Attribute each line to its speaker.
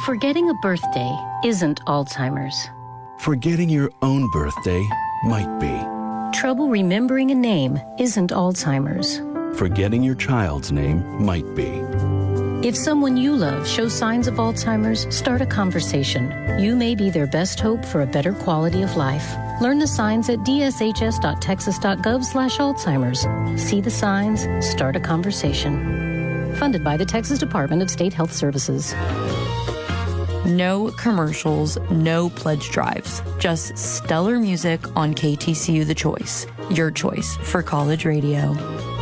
Speaker 1: Forgetting a birthday isn't Alzheimer's.
Speaker 2: Forgetting your own birthday might be.
Speaker 1: Trouble remembering a name isn't Alzheimer's.
Speaker 2: Forgetting your child's name might be.
Speaker 1: If someone you love shows signs of Alzheimer's, start a conversation. You may be their best hope for a better quality of life. Learn the signs at dshs.texas.gov/Alzheimer's. See the signs, start a conversation. Funded by the Texas Department of State Health Services.
Speaker 3: No commercials, no pledge drives. Just stellar music on KTCU The Choice. Your choice for college radio.